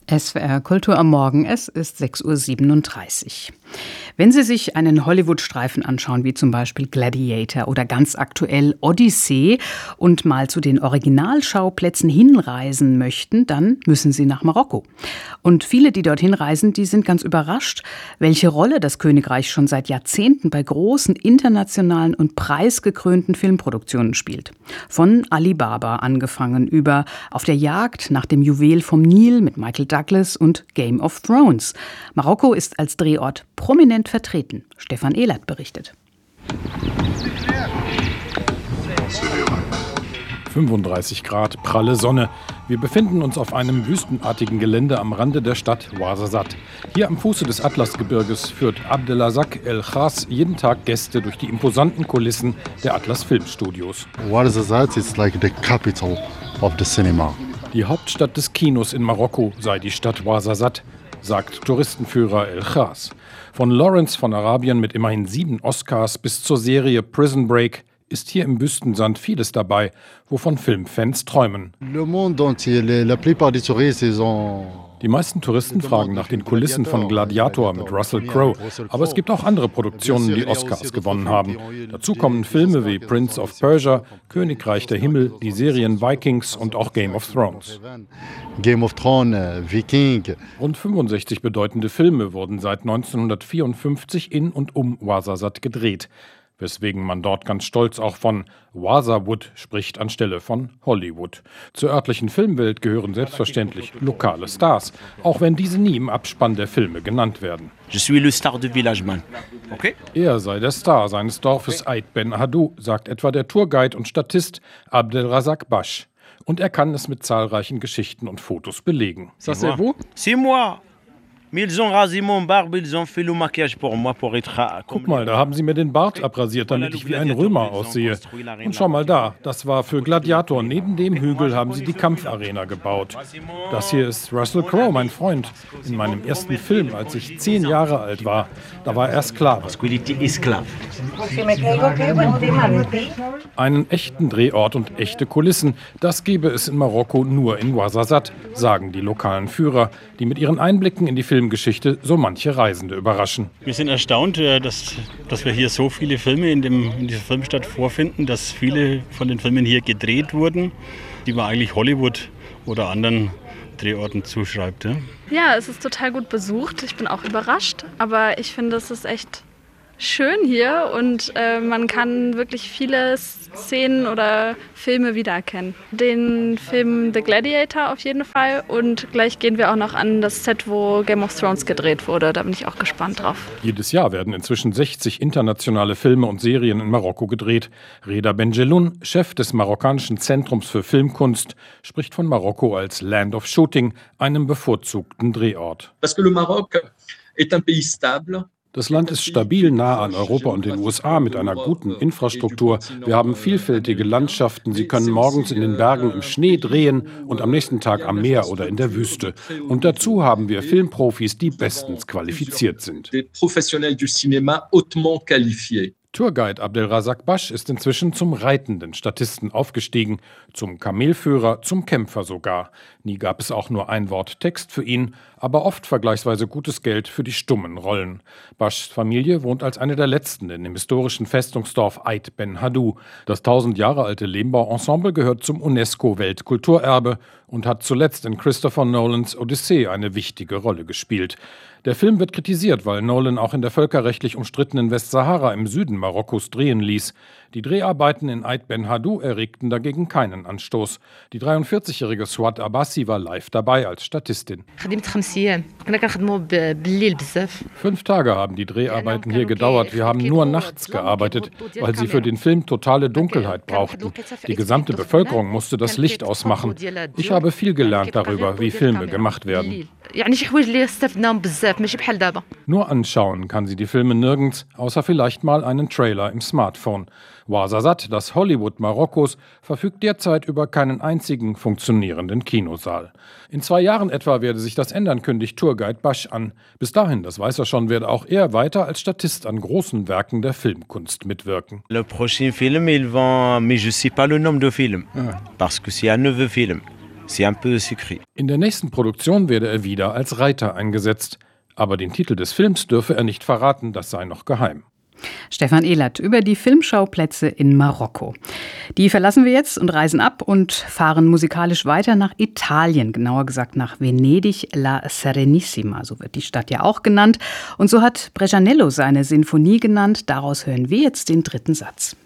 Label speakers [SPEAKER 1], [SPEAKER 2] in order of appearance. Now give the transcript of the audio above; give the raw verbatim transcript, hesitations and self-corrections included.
[SPEAKER 1] S W R Kultur am Morgen, es ist sechs Uhr siebenunddreißig. Wenn Sie sich einen Hollywood-Streifen anschauen, wie zum Beispiel Gladiator oder ganz aktuell Odyssee und mal zu den Originalschauplätzen hinreisen möchten, dann müssen Sie nach Marokko. Und viele, die dorthin reisen, die sind ganz überrascht, welche Rolle das Königreich schon seit Jahrzehnten bei großen internationalen und preisgekrönten Filmproduktionen spielt. Von Alibaba angefangen über Auf der Jagd nach dem Juwel vom Nil mit Michael Douglas und Game of Thrones. Marokko ist als Drehort prominent vertreten. Stefan Ehlert berichtet.
[SPEAKER 2] fünfunddreißig Grad, pralle Sonne. Wir befinden uns auf einem wüstenartigen Gelände am Rande der Stadt Ouarzazate. Hier am Fuße des Atlasgebirges führt Abdelrazak El Khas jeden Tag Gäste durch die imposanten Kulissen der Atlas Filmstudios.
[SPEAKER 3] Ouarzazate is like the capital of the cinema.
[SPEAKER 2] Die Hauptstadt des Kinos in Marokko sei die Stadt Ouarzazate, sagt Touristenführer El Khas. Von Lawrence von Arabien mit immerhin sieben Oscars bis zur Serie Prison Break ist hier im Wüstensand vieles dabei, wovon Filmfans träumen.
[SPEAKER 3] Le monde entier, la plupart des touristes, ils ont
[SPEAKER 2] Die meisten Touristen fragen nach den Kulissen von Gladiator mit Russell Crowe. Aber es gibt auch andere Produktionen, die Oscars gewonnen haben. Dazu kommen Filme wie Prince of Persia, Königreich der Himmel, die Serien Vikings und auch Game of Thrones.
[SPEAKER 3] Game of Thrones, Viking.
[SPEAKER 2] Rund fünfundsechzig bedeutende Filme wurden seit neunzehnhundertvierundfünfzig in und um Ouarzazate gedreht, weswegen man dort ganz stolz auch von Ouarzawood spricht anstelle von Hollywood. Zur örtlichen Filmwelt gehören selbstverständlich lokale Stars, auch wenn diese nie im Abspann der Filme genannt werden.
[SPEAKER 4] Je suis le star du village, man. Okay?
[SPEAKER 2] Er sei der Star seines Dorfes Aït Ben Haddou, sagt etwa der Tourguide und Statist Abdelrazak Bash. Und er kann es mit zahlreichen Geschichten und Fotos belegen.
[SPEAKER 4] Ça c'est vous? C'est moi. Mais ils ont rasé mon barbe, ils ont fait le maquillage pour moi pour être.
[SPEAKER 2] Guck mal, da haben sie mir den Bart abrasiert, damit ich wie ein Römer aussehe. Und schau mal da, das war für Gladiator. Neben dem Hügel haben sie die Kampfarena gebaut. Das hier ist Russell Crowe, mein Freund. In meinem ersten Film, als ich zehn Jahre alt war, da war er Sklave. Einen echten Drehort und echte Kulissen, das gäbe es in Marokko nur in Ouarzazate, sagen die lokalen Führer, die mit ihren Einblicken in die Filmgeschichte so manche Reisende überraschen.
[SPEAKER 5] Wir sind erstaunt, dass, dass wir hier so viele Filme in, dem, in dieser Filmstadt vorfinden, dass viele von den Filmen hier gedreht wurden, die man eigentlich Hollywood oder anderen Drehorten zuschreibt. Ja,
[SPEAKER 6] ja, es ist total gut besucht. Ich bin auch überrascht, aber ich finde, es ist echt schön hier und äh, man kann wirklich viele Szenen oder Filme wiedererkennen. Den Film The Gladiator auf jeden Fall und gleich gehen wir auch noch an das Set, wo Game of Thrones gedreht wurde. Da bin ich auch gespannt drauf.
[SPEAKER 2] Jedes Jahr werden inzwischen sechzig internationale Filme und Serien in Marokko gedreht. Reda Benjeloun, Chef des marokkanischen Zentrums für Filmkunst, spricht von Marokko als Land of Shooting, einem bevorzugten Drehort.
[SPEAKER 7] Parce que le Maroc est un pays stable.
[SPEAKER 2] Das Land ist stabil, nah an Europa und den U S A mit einer guten Infrastruktur. Wir haben vielfältige Landschaften. Sie können morgens in den Bergen im Schnee drehen und am nächsten Tag am Meer oder in der Wüste. Und dazu haben wir Filmprofis, die bestens qualifiziert sind. Tourguide Abdelrazak Bash ist inzwischen zum reitenden Statisten aufgestiegen, zum Kamelführer, zum Kämpfer sogar. Nie gab es auch nur ein Wort Text für ihn, aber oft vergleichsweise gutes Geld für die stummen Rollen. Bashs Familie wohnt als eine der letzten in dem historischen Festungsdorf Aït Ben Haddou. Das tausend Jahre alte Lehmbauensemble gehört zum UNESCO-Weltkulturerbe und hat zuletzt in Christopher Nolans Odyssee eine wichtige Rolle gespielt. Der Film wird kritisiert, weil Nolan auch in der völkerrechtlich umstrittenen Westsahara im Süden Marokkos drehen ließ. Die Dreharbeiten in Aït Ben Haddou erregten dagegen keinen Anstoß. Die dreiundvierzigjährige Swat Abbasi war live dabei als Statistin. Fünf Tage haben die Dreharbeiten hier gedauert. Wir haben nur nachts gearbeitet, weil sie für den Film totale Dunkelheit brauchten. Die gesamte Bevölkerung musste das Licht ausmachen. Ich habe viel gelernt darüber, wie Filme gemacht werden. Nur anschauen kann sie die Filme nirgends, außer vielleicht mal einen Trailer im Smartphone. Ouarzazate, das Hollywood Marokkos, verfügt derzeit über keinen einzigen funktionierenden Kinosaal. In zwei Jahren etwa werde sich das ändern, kündigt Tourguide Bash an. Bis dahin, das weiß er schon, werde auch er weiter als Statist an großen Werken der Filmkunst mitwirken.
[SPEAKER 4] Le prochain film, ils vont, mais je sais pas le nom de film, parce que c'est un nouveau film. C'est un peu sucré.
[SPEAKER 2] In der nächsten Produktion werde er wieder als Reiter eingesetzt. Aber den Titel des Films dürfe er nicht verraten, das sei noch geheim.
[SPEAKER 1] Stefan Ehlert über die Filmschauplätze in Marokko. Die verlassen wir jetzt und reisen ab und fahren musikalisch weiter nach Italien, genauer gesagt nach Venedig, La Serenissima, so wird die Stadt ja auch genannt. Und so hat Brescianello seine Sinfonie genannt. Daraus hören wir jetzt den dritten Satz.